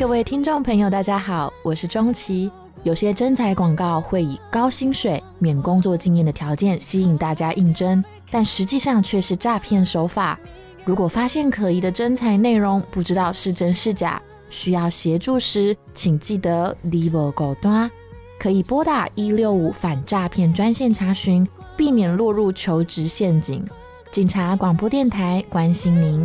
各位听众朋友大家好，我是钟琪。有些征才广告会以高薪水、免工作经验的条件吸引大家应征，但实际上却是诈骗手法。如果发现可疑的征才内容不知道是真是假，需要协助时请记得你无孤单，可以拨打165反诈骗专线查询，避免落入求职陷阱。警察广播电台关心您。